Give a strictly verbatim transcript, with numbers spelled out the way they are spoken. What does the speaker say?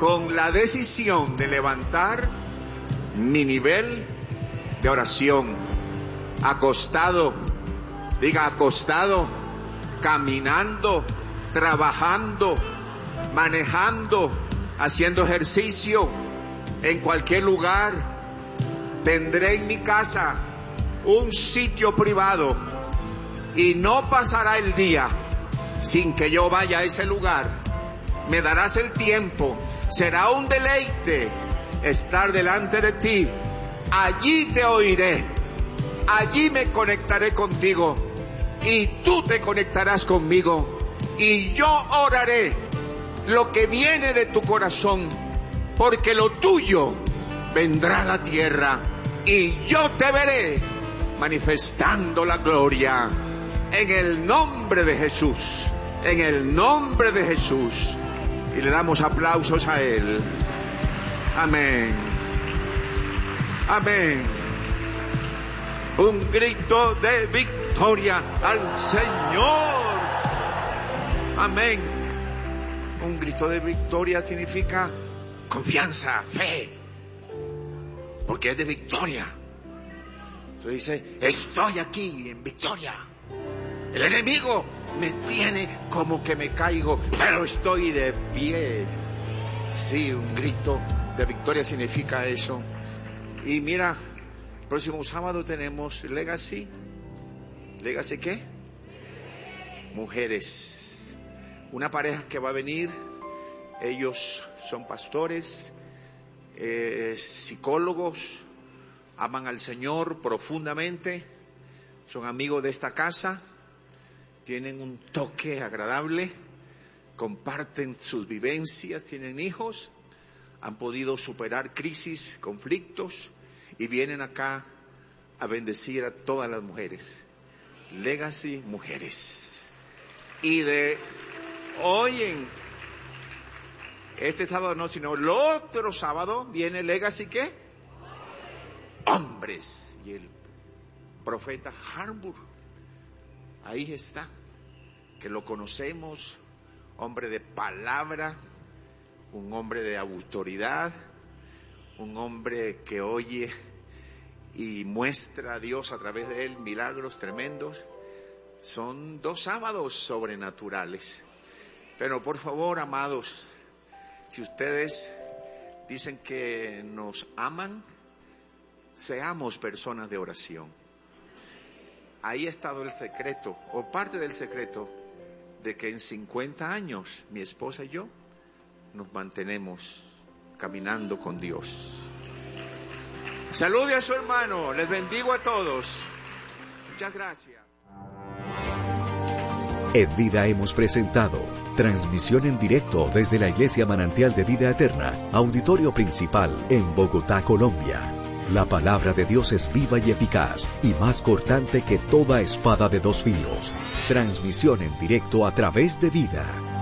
con la decisión de levantar mi nivel de oración. Acostado, diga acostado, caminando, trabajando, manejando, haciendo ejercicio, en cualquier lugar. Tendré en mi casa un sitio privado y no pasará el día sin que yo vaya a ese lugar. Me darás el tiempo, será un deleite estar delante de ti. Allí te oiré, allí me conectaré contigo y tú te conectarás conmigo y yo oraré lo que viene de tu corazón, porque lo tuyo vendrá a la tierra y yo te veré manifestando la gloria. En el nombre de Jesús, en el nombre de Jesús. Y le damos aplausos a Él. Amén. Amén. Un grito de victoria al Señor. Amén. Un grito de victoria significa confianza, fe. Porque es de victoria. Entonces dice, estoy aquí en victoria. El enemigo me tiene como que me caigo, pero estoy de pie. Sí, un grito de victoria significa eso. Y mira, el próximo sábado tenemos Legacy. ¿Legacy qué? Mujeres. Una pareja que va a venir. Ellos son pastores, eh, psicólogos, aman al Señor profundamente, son amigos de esta casa. Tienen un toque agradable, comparten sus vivencias, tienen hijos, han podido superar crisis, conflictos y vienen acá a bendecir a todas las mujeres. Legacy Mujeres. Y de hoy en este sábado no, sino el otro sábado viene Legacy ¿qué? Hombres. Y el profeta Harburg. Ahí está, que lo conocemos, hombre de palabra, un hombre de autoridad, un hombre que oye y muestra a Dios a través de él milagros tremendos. Son dos sábados sobrenaturales. Pero por favor, amados, si ustedes dicen que nos aman, seamos personas de oración. Ahí ha estado el secreto, o parte del secreto, de que en cincuenta años mi esposa y yo nos mantenemos caminando con Dios. Salude a su hermano, les bendigo a todos. Muchas gracias. En Vida hemos presentado transmisión en directo desde la Iglesia Manantial de Vida Eterna, auditorio principal en Bogotá, Colombia. La palabra de Dios es viva y eficaz y más cortante que toda espada de dos filos. Transmisión en directo a través de Vida.